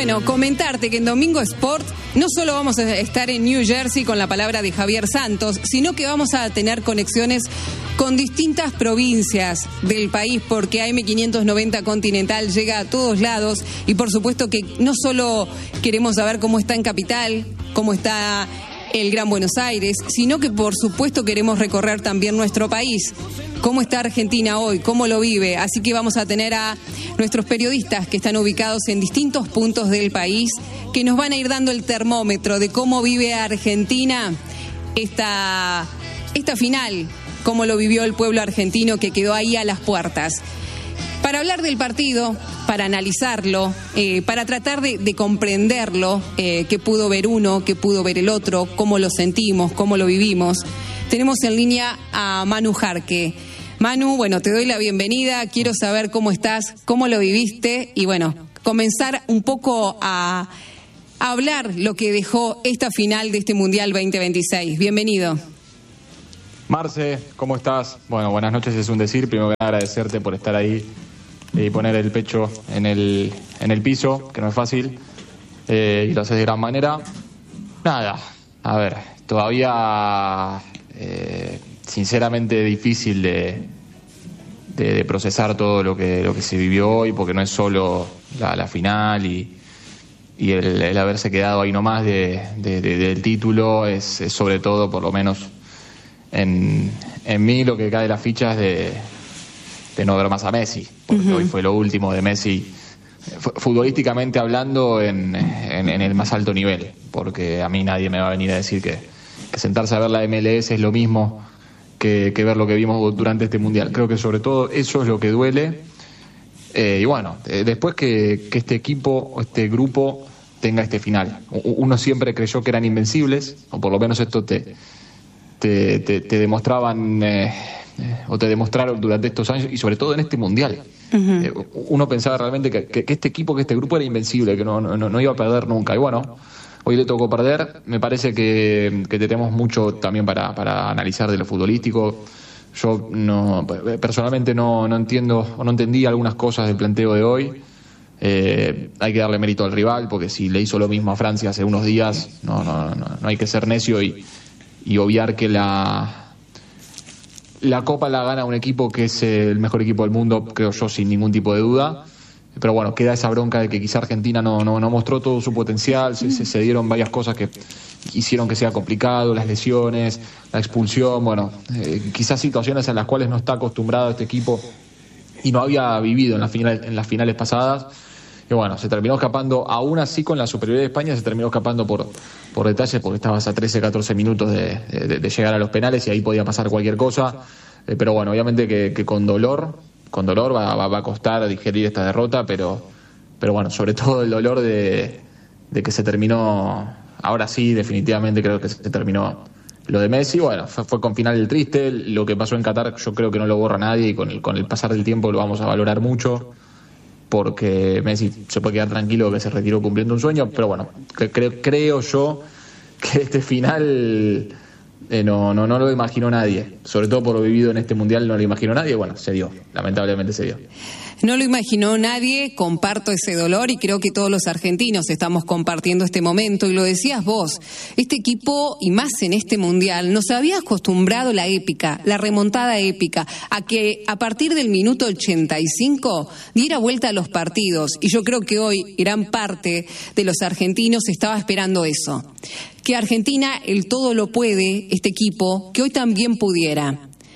Bueno, comentarte que en Domingo Sport no solo vamos a estar en New Jersey con la palabra de Javier Santos, sino que vamos a tener conexiones con distintas provincias del país, porque AM590 Continental llega a todos lados y por supuesto que no solo queremos saber cómo está en Capital, cómo está el Gran Buenos Aires, sino que por supuesto queremos recorrer también nuestro país. ¿Cómo está Argentina hoy? ¿Cómo lo vive? Así que vamos a tener a nuestros periodistas que están ubicados en distintos puntos del país, que nos van a ir dando el termómetro de cómo vive Argentina esta final, cómo lo vivió el pueblo argentino que quedó ahí a las puertas. Para hablar del partido, para analizarlo, para tratar de comprenderlo, qué pudo ver uno, qué pudo ver el otro, cómo lo sentimos, cómo lo vivimos, tenemos en línea a Manu Jarque. Manu, bueno, te doy la bienvenida, quiero saber cómo estás, cómo lo viviste y bueno, comenzar un poco a hablar lo que dejó esta final de este Mundial 2026. Bienvenido. Marce, ¿cómo estás? Bueno, buenas noches, es un decir. Primero que nada, agradecerte por estar ahí y poner el pecho en el piso, que no es fácil, y lo haces de gran manera. Nada, a ver, todavía sinceramente difícil de procesar todo lo que se vivió hoy, porque no es solo la final y el haberse quedado ahí nomás del título, es sobre todo, por lo menos en mí, lo que cae de las fichas de no ver más a Messi, porque hoy fue lo último de Messi, futbolísticamente hablando, en el más alto nivel, porque a mí nadie me va a venir a decir que sentarse a ver la MLS es lo mismo que ver lo que vimos durante este Mundial. Creo que sobre todo eso es lo que duele, y bueno, después que este equipo, este grupo tenga este final. Uno siempre creyó que eran invencibles, o por lo menos esto te demostraban o te demostraron durante estos años y sobre todo en este Mundial. Uno pensaba realmente que este equipo, que este grupo era invencible, que no iba a perder nunca. Y bueno, hoy le tocó perder. Me parece que tenemos mucho también para analizar de lo futbolístico. Yo personalmente no entiendo o no entendí algunas cosas del planteo de hoy. Hay que darle mérito al rival, porque si le hizo lo mismo a Francia hace unos días, no hay que ser necio y obviar que la Copa la gana un equipo que es el mejor equipo del mundo, creo yo, sin ningún tipo de duda. Pero bueno, queda esa bronca de que quizá Argentina no mostró todo su potencial, se dieron varias cosas que hicieron que sea complicado, las lesiones, la expulsión, bueno, quizás situaciones en las cuales no está acostumbrado este equipo y no había vivido en las finales pasadas. Y bueno, se terminó escapando, aún así con la superioridad de España, se terminó escapando por detalles, porque estabas a 13, 14 minutos de llegar a los penales y ahí podía pasar cualquier cosa. Pero bueno, obviamente que con dolor va a costar digerir esta derrota, pero bueno, sobre todo el dolor de que se terminó, ahora sí, definitivamente creo que se terminó lo de Messi. Bueno, fue con final triste, lo que pasó en Qatar yo creo que no lo borra nadie y con el pasar del tiempo lo vamos a valorar mucho, porque Messi se puede quedar tranquilo que se retiró cumpliendo un sueño, pero bueno, creo yo que este final no lo imaginó nadie, sobre todo por lo vivido en este Mundial no lo imaginó nadie, bueno, se dio, lamentablemente se dio. No lo imaginó nadie, comparto ese dolor y creo que todos los argentinos estamos compartiendo este momento, y lo decías vos, este equipo, y más en este Mundial, nos había acostumbrado la épica, la remontada épica, a que a partir del minuto 85 diera vuelta a los partidos, y yo creo que hoy gran parte de los argentinos estaba esperando eso, que Argentina, el todo lo puede, este equipo, que hoy también pudiera.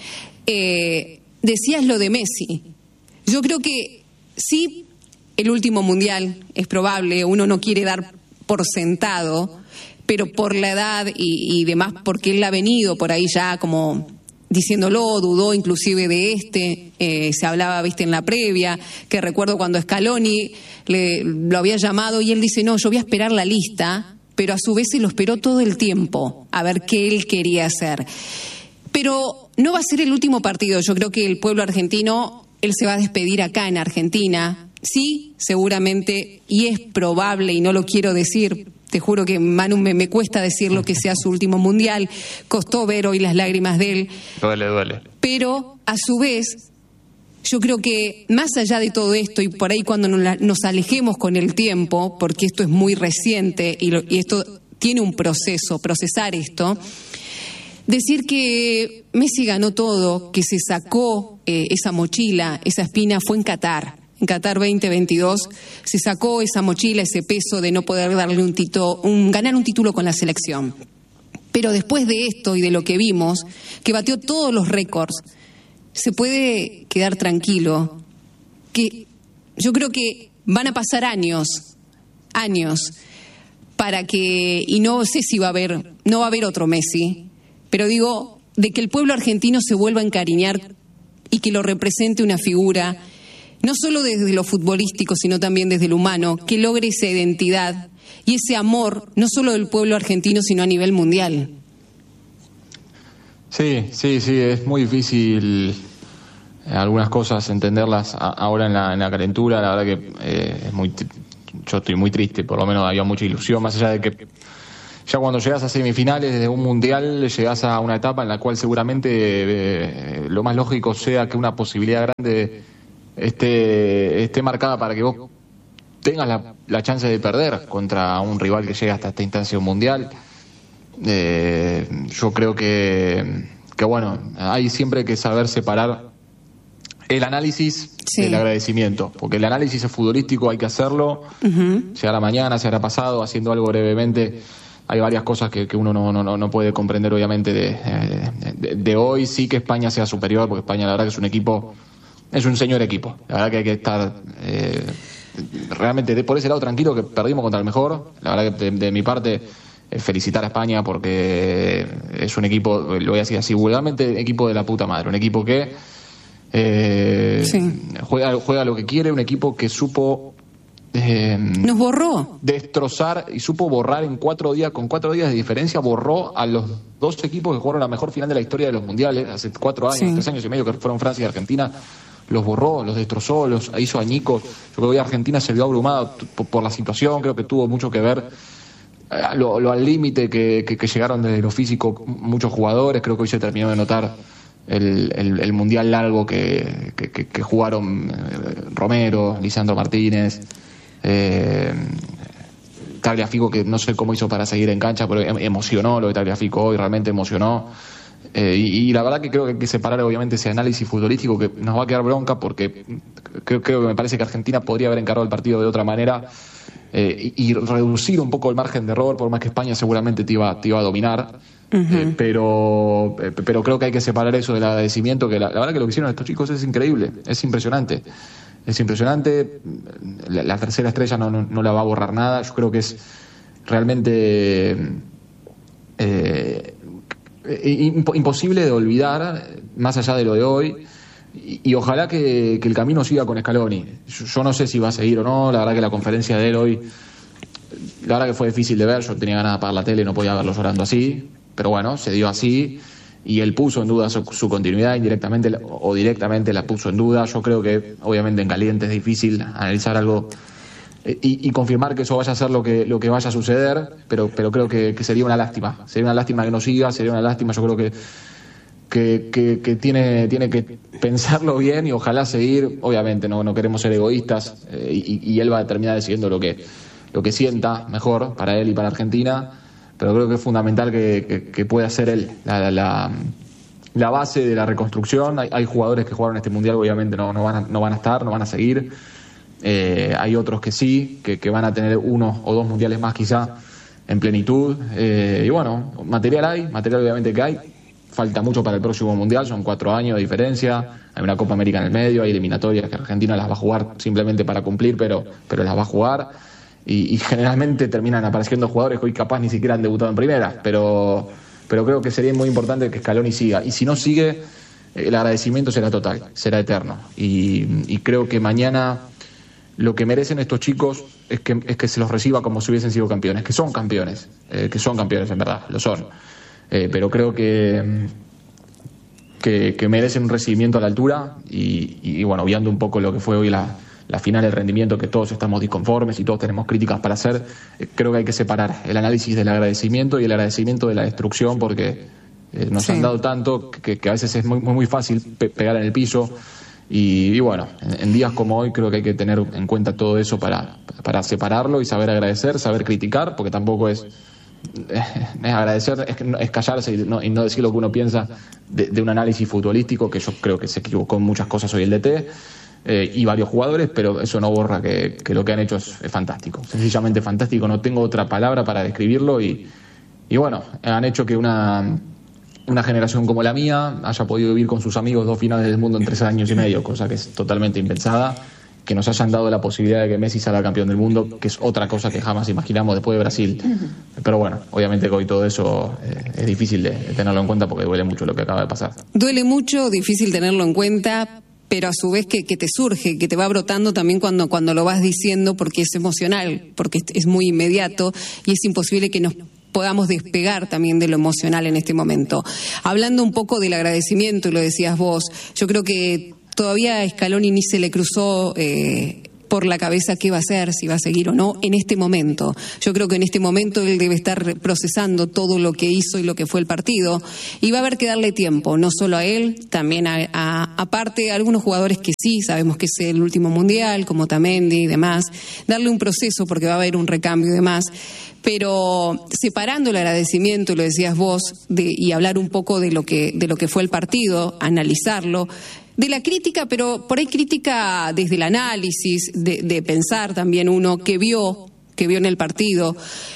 Decías lo de Messi. Yo creo que sí, el último Mundial es probable, uno no quiere dar por sentado, pero por la edad y demás, porque él ha venido por ahí ya como diciéndolo, dudó inclusive de se hablaba, viste, en la previa, que recuerdo cuando Scaloni lo había llamado y él dice, no, yo voy a esperar la lista, pero a su vez se lo esperó todo el tiempo, a ver qué él quería hacer. Pero no va a ser el último partido, yo creo que el pueblo argentino, él se va a despedir acá en Argentina, sí, seguramente, y es probable, y no lo quiero decir, te juro que Manu me cuesta decirlo, que sea su último Mundial, costó ver hoy las lágrimas de él. Duele. Pero a su vez yo creo que más allá de todo esto, y por ahí cuando nos alejemos con el tiempo, porque esto es muy reciente y esto tiene un proceso, procesar esto, decir que Messi ganó todo, que se sacó esa mochila, esa espina, fue en Qatar 2022, se sacó esa mochila, ese peso de no poder darle ganar un título con la selección. Pero después de esto y de lo que vimos, que batió todos los récords, se puede quedar tranquilo, que yo creo que van a pasar años, para que, y no sé si no va a haber otro Messi, pero digo, de que el pueblo argentino se vuelva a encariñar y que lo represente una figura, no solo desde lo futbolístico, sino también desde lo humano, que logre esa identidad y ese amor, no solo del pueblo argentino, sino a nivel mundial. Sí, es muy difícil algunas cosas entenderlas ahora en la calentura. La verdad que yo estoy muy triste, por lo menos había mucha ilusión, más allá de que ya cuando llegas a semifinales de un mundial, llegas a una etapa en la cual seguramente lo más lógico sea que una posibilidad grande esté marcada para que vos tengas la chance de perder contra un rival que llega hasta esta instancia de un mundial. Yo creo que bueno, hay siempre que saber separar el análisis del agradecimiento, porque el análisis es futbolístico, hay que hacerlo, sea la mañana, sea la pasado, haciendo algo brevemente. Hay varias cosas que uno no puede comprender, obviamente, de hoy. Sí que España sea superior, porque España la verdad que es un señor equipo. La verdad que hay que estar realmente por ese lado tranquilo, que perdimos contra el mejor. La verdad que de mi parte felicitar a España, porque es un equipo, lo voy a decir así vulgarmente, equipo de la puta madre, un equipo que juega lo que quiere, un equipo que supo nos borró, destrozar y supo borrar en 4 días, con 4 días de diferencia, borró a los 2 equipos que jugaron la mejor final de la historia de los mundiales hace 4 años, 3 años y medio, que fueron Francia y Argentina. Los borró, los destrozó, los hizo añicos. Yo creo que hoy Argentina se vio abrumada por la situación, creo que tuvo mucho que ver lo al límite que llegaron desde lo físico muchos jugadores. Creo que hoy se terminó de notar el mundial largo que jugaron Romero, Lisandro Martínez, Tagliafico, que no sé cómo hizo para seguir en cancha, pero emocionó lo de Tagliafico hoy, realmente emocionó. Y la verdad que creo que hay que separar obviamente ese análisis futbolístico, que nos va a quedar bronca, porque creo que me parece que Argentina podría haber encarado el partido de otra manera, y reducir un poco el margen de error, por más que España seguramente te iba a dominar. Pero creo que hay que separar eso del agradecimiento, que la verdad que lo que hicieron estos chicos es increíble, es impresionante. La tercera estrella no la va a borrar nada. Yo creo que es realmente imposible de olvidar, más allá de lo de hoy, y ojalá que el camino siga con Scaloni. Yo no sé si va a seguir o no. La verdad que la conferencia de él hoy, la verdad que fue difícil de ver. Yo tenía ganas de apagar la tele, no podía verlo llorando así, pero bueno, se dio así, y él puso en duda su continuidad, indirectamente o directamente la puso en duda. Yo creo que obviamente en caliente es difícil analizar algo y confirmar que eso vaya a ser lo que vaya a suceder, pero creo que sería una lástima que no siga, sería una lástima. Yo creo que tiene que pensarlo bien y ojalá seguir. Obviamente no queremos ser egoístas, y él va a terminar decidiendo lo que sienta mejor para él y para Argentina, pero creo que es fundamental que pueda ser él la base de la reconstrucción. Hay jugadores que jugaron este mundial, obviamente no van a estar, no van a seguir. Hay otros que sí, que van a tener 1 o 2 mundiales más quizá en plenitud, y bueno, material obviamente que hay. Falta mucho para el próximo mundial, son 4 años de diferencia, hay una Copa América en el medio, hay eliminatorias que Argentina las va a jugar simplemente para cumplir, pero las va a jugar, y generalmente terminan apareciendo jugadores que hoy capaz ni siquiera han debutado en primera, pero creo que sería muy importante que Scaloni siga, y si no sigue, el agradecimiento será total, será eterno, y creo que mañana lo que merecen estos chicos es que se los reciba como si hubiesen sido campeones, que son campeones en verdad, lo son. Pero creo que merecen un recibimiento a la altura, y bueno, obviando un poco lo que fue hoy la final, el rendimiento, que todos estamos disconformes y todos tenemos críticas para hacer. Creo que hay que separar el análisis del agradecimiento y el agradecimiento de la destrucción, porque nos han dado tanto que a veces es muy, muy fácil pegar en el piso Y bueno, en días como hoy creo que hay que tener en cuenta todo eso para separarlo y saber agradecer, saber criticar, porque tampoco es agradecer, es callarse y no decir lo que uno piensa de un análisis futbolístico, que yo creo que se equivocó en muchas cosas hoy el DT y varios jugadores, pero eso no borra que lo que han hecho es fantástico, sencillamente fantástico, no tengo otra palabra para describirlo y bueno, han hecho que una generación como la mía haya podido vivir con sus amigos 2 finales del mundo en 3 años y medio, cosa que es totalmente impensada, que nos hayan dado la posibilidad de que Messi salga campeón del mundo, que es otra cosa que jamás imaginamos después de Brasil. Pero bueno, obviamente que hoy todo eso es difícil de tenerlo en cuenta porque duele mucho lo que acaba de pasar. Duele mucho, difícil tenerlo en cuenta, pero a su vez que te surge, que te va brotando también cuando lo vas diciendo, porque es emocional, porque es muy inmediato y es imposible que nos podamos despegar también de lo emocional en este momento. Hablando un poco del agradecimiento, y lo decías vos, yo creo que todavía a Scaloni ni se le cruzó por la cabeza qué va a hacer, si va a seguir o no, en este momento. Yo creo que en este momento él debe estar procesando todo lo que hizo y lo que fue el partido, y va a haber que darle tiempo, no solo a él, también aparte a algunos jugadores que sí, sabemos que es el último mundial, como Otamendi y demás, darle un proceso porque va a haber un recambio y demás, pero separando el agradecimiento, lo decías vos, y hablar un poco de lo que fue el partido, analizarlo, de la crítica, pero por ahí crítica desde el análisis, de pensar también uno que vio en el partido.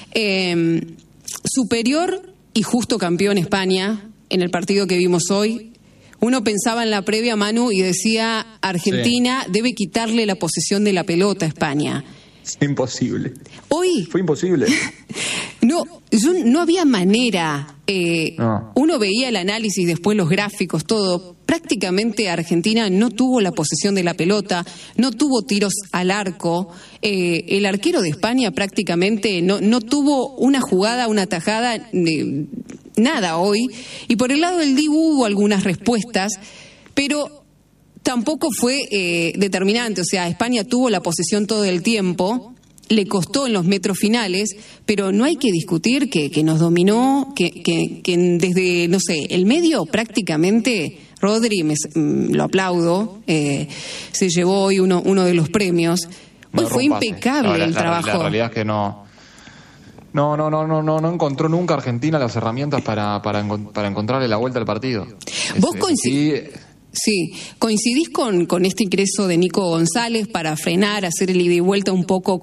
Superior y justo campeón España en el partido que vimos hoy. Uno pensaba en la previa, Manu, y decía, Argentina debe quitarle la posesión de la pelota a España. Es imposible. Hoy fue imposible. No había manera. No. Uno veía el análisis, después los gráficos, todo. Prácticamente Argentina no tuvo la posesión de la pelota, no tuvo tiros al arco. El arquero de España prácticamente no tuvo una jugada, una tajada, nada hoy. Y por el lado del Dibu hubo algunas respuestas, pero tampoco fue determinante. O sea, España tuvo la posesión todo el tiempo, le costó en los metros finales, pero no hay que discutir que nos dominó, que desde, no sé, el medio prácticamente, Rodri, lo aplaudo, se llevó hoy uno de los premios. Hoy fue impecable el trabajo. La realidad es que no encontró nunca Argentina las herramientas para encontrarle la vuelta al partido. ¿Vos Sí, ¿coincidís con este ingreso de Nico González para frenar, hacer el ida y vuelta un poco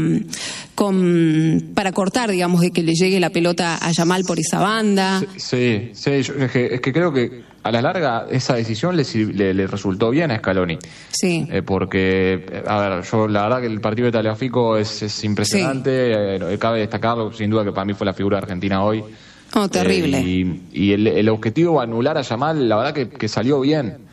para cortar, digamos, de que le llegue la pelota a Yamal por esa banda? Sí, es que creo que a la larga esa decisión le resultó bien a Scaloni. Sí. Porque, a ver, yo la verdad que el partido de Tagliafico es impresionante, sí. Cabe destacarlo, sin duda que para mí fue la figura de Argentina hoy. Oh, terrible. Y el objetivo anular a Yamal, la verdad que salió bien.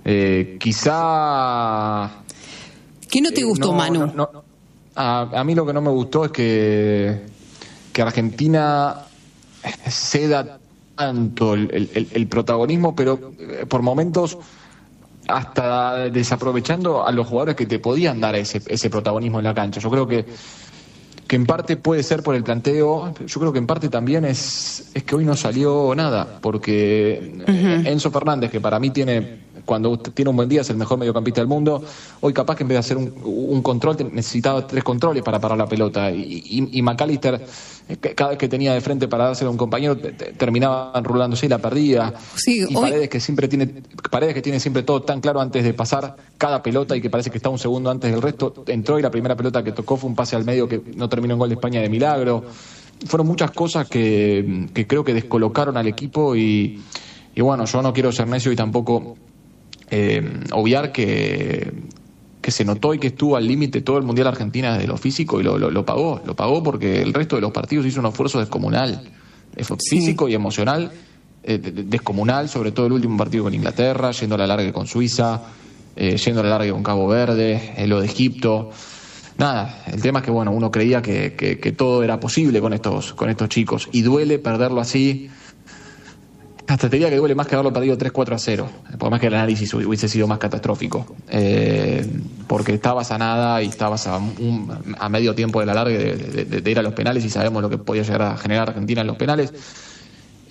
Quizá... ¿Qué no te gustó, Manu? A mí lo que no me gustó es que Argentina ceda tanto el protagonismo, pero por momentos hasta desaprovechando a los jugadores que te podían dar ese protagonismo en la cancha. Yo creo que en parte puede ser por el planteo, yo creo que en parte también es que hoy no salió nada, porque Enzo Fernández, que para mí cuando tiene un buen día es el mejor mediocampista del mundo, hoy capaz que en vez de hacer un control necesitaba 3 controles para parar la pelota, y McAllister cada vez que tenía de frente para dársela a un compañero terminaba enrulándose y la perdía. Sí, y Paredes que tiene siempre todo tan claro antes de pasar cada pelota y que parece que está un segundo antes del resto, entró y la primera pelota que tocó fue un pase al medio que no terminó en gol de España de milagro. Fueron muchas cosas que creo que descolocaron al equipo y bueno, yo no quiero ser necio y tampoco obviar que se notó y que estuvo al límite todo el Mundial Argentina de lo físico y lo pagó porque el resto de los partidos hizo un esfuerzo descomunal, físico y emocional, descomunal, sobre todo el último partido con Inglaterra, yendo a la larga con Suiza, yendo a la larga con Cabo Verde, lo de Egipto. Nada, el tema es que bueno, uno creía que todo era posible con estos chicos y duele perderlo así. Hasta te diría que duele más que haberlo perdido 3-4-0, por más que el análisis hubiese sido más catastrófico, porque estabas a nada y estabas a medio tiempo de la larga de ir a los penales y sabemos lo que podía llegar a generar Argentina en los penales.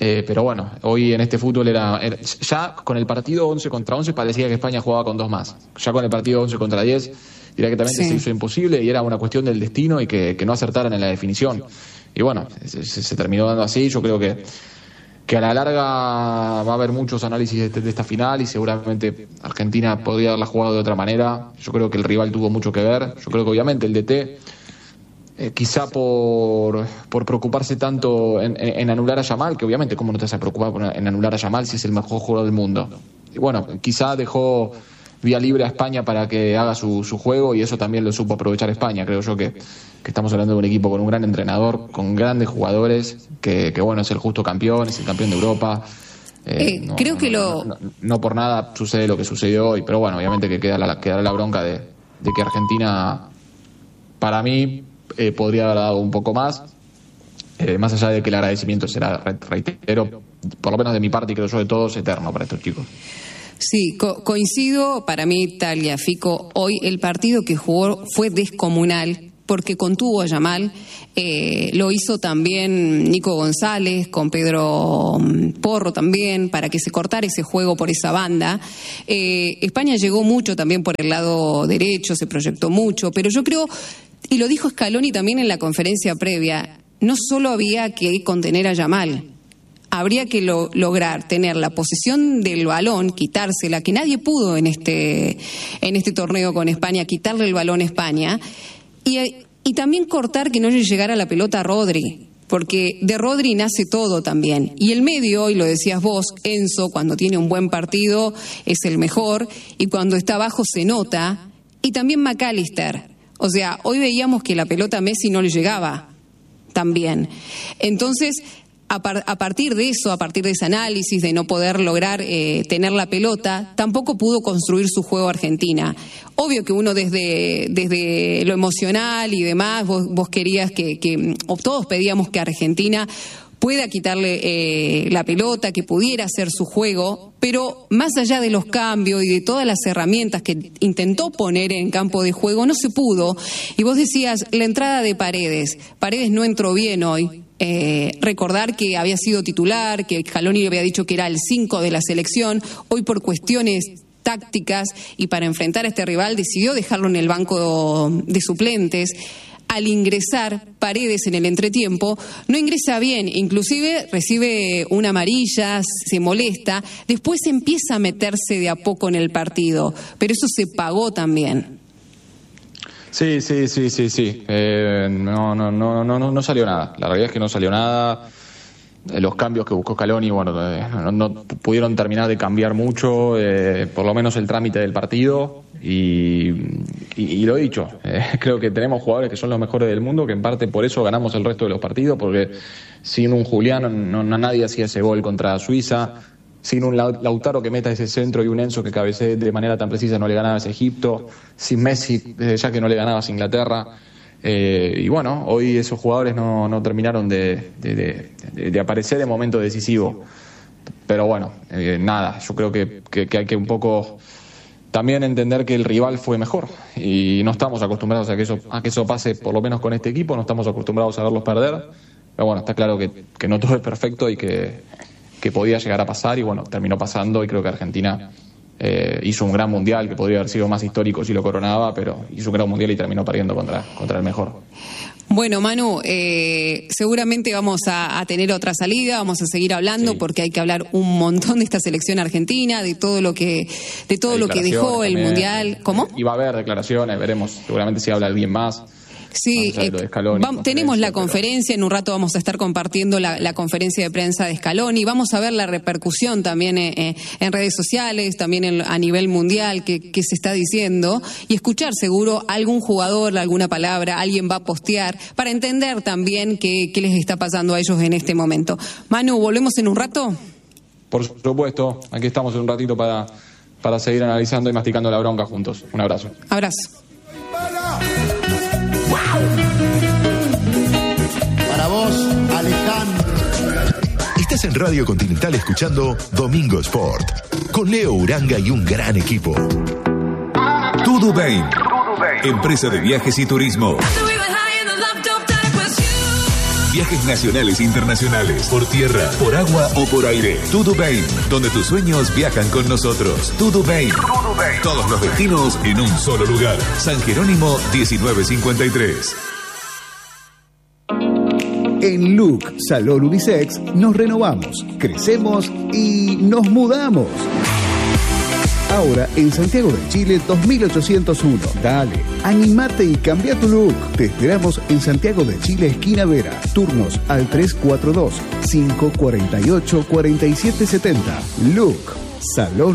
Pero bueno, hoy en este fútbol era ya con el partido 11 contra 11 parecía que España jugaba con 2 más. Ya con el partido 11 contra 10 directamente se hizo imposible y era una cuestión del destino y que no acertaran en la definición. Y bueno, se terminó dando así. Yo creo que a la larga va a haber muchos análisis de esta final y seguramente Argentina podría haberla jugado de otra manera. Yo creo que el rival tuvo mucho que ver. Yo creo que obviamente el DT, quizá por preocuparse tanto en anular a Yamal, que obviamente cómo no te vas a preocupar en anular a Yamal si es el mejor jugador del mundo. Y bueno, quizá dejó vía libre a España para que haga su juego y eso también lo supo aprovechar España. Creo yo que estamos hablando de un equipo con un gran entrenador, con grandes jugadores, que bueno, es el justo campeón, es el campeón de Europa. Creo que no por nada sucede lo que sucedió hoy, pero bueno, obviamente que quedará la bronca de que Argentina, para mí, podría haber dado un poco más allá de que el agradecimiento será, reitero, por lo menos de mi parte y creo yo de todos, eterno para estos chicos. Sí, coincido. Para mí, Tagliafico, hoy el partido que jugó fue descomunal porque contuvo a Yamal. Lo hizo también Nico González, con Pedro Porro también, para que se cortara ese juego por esa banda. España llegó mucho también por el lado derecho, se proyectó mucho, pero yo creo, y lo dijo Scaloni también en la conferencia previa, no solo había que contener a Yamal, habría que lograr tener la posesión del balón, quitársela, que nadie pudo en este torneo con España, quitarle el balón a España, y también cortar que no le llegara la pelota a Rodri, porque de Rodri nace todo también. Y el medio, y lo decías vos, Enzo, cuando tiene un buen partido es el mejor, y cuando está abajo se nota, y también McAllister. O sea, hoy veíamos que la pelota a Messi no le llegaba también. Entonces, a partir de eso, a partir de ese análisis de no poder lograr tener la pelota, tampoco pudo construir su juego Argentina. Obvio que uno desde lo emocional y demás, vos querías o todos pedíamos que Argentina pueda quitarle la pelota, que pudiera hacer su juego, pero más allá de los cambios y de todas las herramientas que intentó poner en campo de juego, no se pudo. Y vos decías, la entrada de Paredes no entró bien hoy. Recordar que había sido titular, que Scaloni le había dicho que era el 5 de la selección, hoy por cuestiones tácticas y para enfrentar a este rival decidió dejarlo en el banco de suplentes. Al ingresar Paredes en el entretiempo, no ingresa bien, inclusive recibe una amarilla, se molesta, después empieza a meterse de a poco en el partido, pero eso se pagó también. Sí. No salió nada. La realidad es que no salió nada. Los cambios que buscó Scaloni, bueno, no pudieron terminar de cambiar mucho, por lo menos el trámite del partido. Y lo he dicho, creo que tenemos jugadores que son los mejores del mundo, que en parte por eso ganamos el resto de los partidos, porque sin un Julián nadie hacía ese gol contra Suiza. Sin un Lautaro que meta ese centro y un Enzo que cabecee de manera tan precisa no le ganabas a Egipto, sin Messi desde ya que no le ganabas a Inglaterra, y bueno, hoy esos jugadores no terminaron de aparecer en momento decisivo, pero bueno, nada, yo creo que hay que un poco también entender que el rival fue mejor y no estamos acostumbrados a que eso pase, por lo menos con este equipo, no estamos acostumbrados a verlos perder, pero bueno, está claro que no todo es perfecto y que podía llegar a pasar y bueno, terminó pasando y creo que Argentina hizo un gran mundial que podría haber sido más histórico si lo coronaba, pero hizo un gran mundial y terminó perdiendo contra el mejor. Bueno, Manu, seguramente vamos a tener otra salida, vamos a seguir hablando porque hay que hablar un montón de esta selección argentina, de todo lo que dejó el mundial. ¿Cómo? Y va a haber declaraciones, veremos, seguramente si habla alguien más. Sí, tenemos la conferencia, en un rato vamos a estar compartiendo la conferencia de prensa de Scaloni, vamos a ver la repercusión también en redes sociales, también a nivel mundial que se está diciendo, y escuchar seguro algún jugador, alguna palabra, alguien va a postear, para entender también qué les está pasando a ellos en este momento. Manu, ¿volvemos en un rato? Por supuesto, aquí estamos en un ratito para seguir analizando y masticando la bronca juntos. Un abrazo. Abrazo. Para vos, Alejandro. Estás en Radio Continental escuchando Domingo Sport, con Leo Uranga y un gran equipo. Tudubain, empresa de viajes y turismo. Viajes nacionales e internacionales, por tierra, por agua o por aire. Tudubain, donde tus sueños viajan con nosotros. Tudubain. Todos los destinos en un solo lugar. San Jerónimo 1953. En Look Salón Unisex nos renovamos, crecemos y nos mudamos. Ahora en Santiago de Chile 2801. Dale, animate y cambia tu look. Te esperamos en Santiago de Chile, esquina Vera. Turnos al 342-548-4770. Look Salón